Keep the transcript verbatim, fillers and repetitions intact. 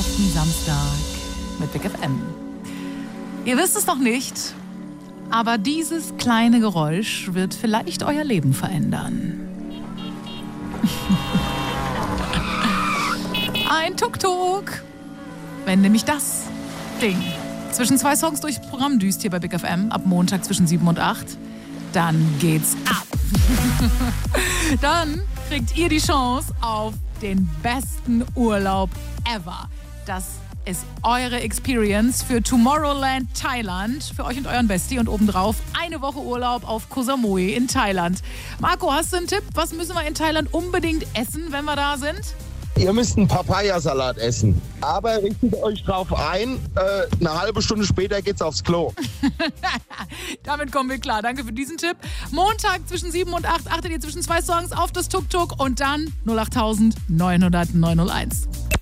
verflochten Samstag mit Big F M. Ihr wisst es noch nicht, aber dieses kleine Geräusch wird vielleicht euer Leben verändern. Ein Tuk-Tuk. Wenn nämlich das Ding zwischen zwei Songs durchs Programm düst hier bei Big F M, ab Montag zwischen sieben und acht, dann geht's ab. Dann kriegt ihr die Chance auf den besten Urlaub ever. Das ist eure Experience für Tomorrowland Thailand, für euch und euren Bestie, und obendrauf eine Woche Urlaub auf Koh Samui in Thailand. Marco, hast du einen Tipp? Was müssen wir in Thailand unbedingt essen, wenn wir da sind? Ihr müsst einen Papayasalat essen. Aber richtet euch drauf ein, äh, eine halbe Stunde später geht's aufs Klo. Damit kommen wir klar. Danke für diesen Tipp. Montag zwischen sieben und acht achtet ihr zwischen zwei Songs auf das Tuk-Tuk und dann null acht neun null null neun null eins.